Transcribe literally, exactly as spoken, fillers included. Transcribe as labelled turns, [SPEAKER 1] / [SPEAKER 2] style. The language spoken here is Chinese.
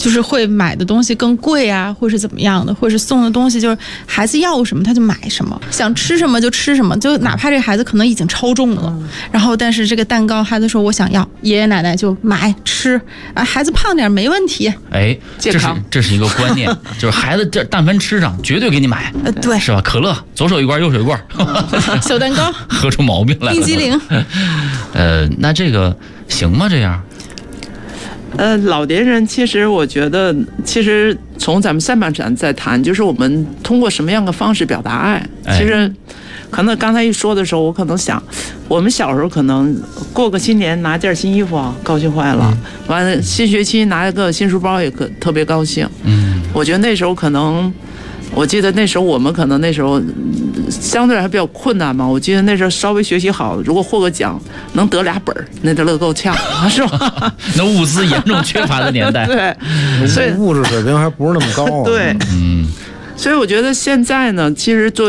[SPEAKER 1] 就是会买的东西更贵啊，或是怎么样的，或是送的东西就是孩子要什么他就买什么，想吃什么就吃什么，就哪怕这个孩子可能已经超重了，嗯、然后但是这个蛋糕孩子说我想要，爷爷奶奶就买吃啊，孩子胖点没问题，
[SPEAKER 2] 哎，这是这是一个观念，就是孩子这但凡吃上绝对给你买，
[SPEAKER 1] 呃对，
[SPEAKER 2] 是吧？可乐左手一罐右手一罐，
[SPEAKER 1] 小蛋糕
[SPEAKER 2] 喝出毛病来了，
[SPEAKER 1] 冰激凌，
[SPEAKER 2] 呃，那这个行吗？这样？
[SPEAKER 3] 呃，老年人其实我觉得，其实从咱们上半场在谈，就是我们通过什么样的方式表达爱。
[SPEAKER 2] 哎、
[SPEAKER 3] 其实，可能刚才一说的时候，我可能想，我们小时候可能过个新年拿件新衣服啊，高兴坏了；完了新学期拿一个新书包也可特别高兴。嗯，我觉得那时候可能。我记得那时候我们可能那时候相对还比较困难嘛。我记得那时候稍微学习好，如果获个奖能得俩本儿，那就乐够呛，是吧？
[SPEAKER 2] 那物资严重缺乏的年代，
[SPEAKER 3] 对，所以
[SPEAKER 4] 物质水平还不是那么高、啊。
[SPEAKER 3] 对，
[SPEAKER 2] 嗯，
[SPEAKER 3] 所以我觉得现在呢，其实做。